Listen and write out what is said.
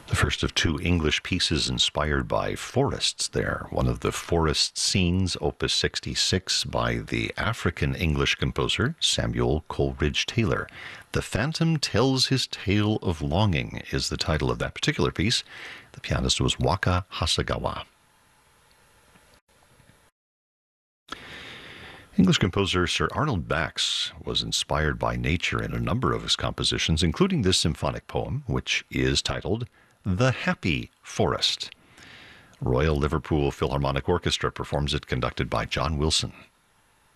The first of two English pieces inspired by forests there. One of the forest scenes, Opus 66, by the African English composer Samuel Coleridge Taylor. The Phantom Tells His Tale of Longing is the title of that particular piece. The pianist was Waka Hasagawa. English composer Sir Arnold Bax was inspired by nature in a number of his compositions, including this symphonic poem, which is titled The Happy Forest. Royal Liverpool Philharmonic Orchestra performs it, conducted by John Wilson.